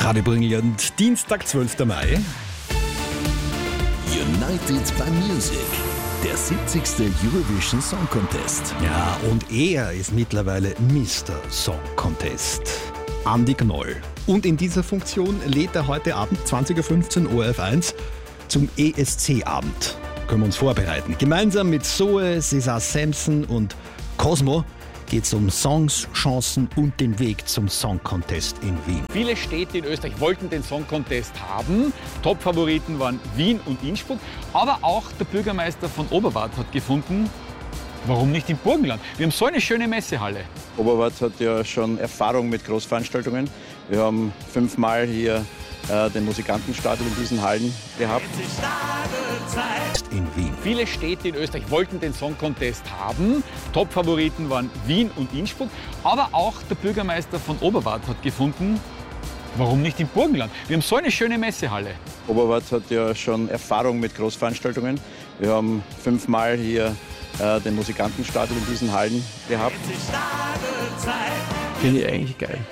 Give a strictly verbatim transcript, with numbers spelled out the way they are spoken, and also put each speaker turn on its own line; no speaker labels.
Radio Brillant, Dienstag, zwölfter Mai.
United by Music, der siebzigste Eurovision Song Contest.
Ja, und er ist mittlerweile Mister Song Contest. Andi Knoll. Und in dieser Funktion lädt er heute Abend zwanzig Uhr fünfzehn O R F eins zum E S C-Abend. Können wir uns vorbereiten. Gemeinsam mit Zoe, Cesar Sampson und Cosmo geht es um Songs, Chancen und den Weg zum Song Contest in Wien.
Viele Städte in Österreich wollten den Song Contest haben. Top-Favoriten waren Wien und Innsbruck. Aber auch der Bürgermeister von Oberwart hat gefunden, warum nicht im Burgenland? Wir haben so eine schöne Messehalle.
Oberwart hat ja schon Erfahrung mit Großveranstaltungen. Wir haben fünfmal hier äh, den Musikantenstadel in diesen Hallen gehabt.
In Wien.
Viele Städte in Österreich wollten den Song Contest haben. Top-Favoriten waren Wien und Innsbruck. Aber auch der Bürgermeister von Oberwart hat gefunden, warum nicht im Burgenland? Wir haben so eine schöne Messehalle.
Oberwart hat ja schon Erfahrung mit Großveranstaltungen. Wir haben fünfmal hier äh, den Musikantenstadel in diesen Hallen gehabt.
Finde ich eigentlich geil.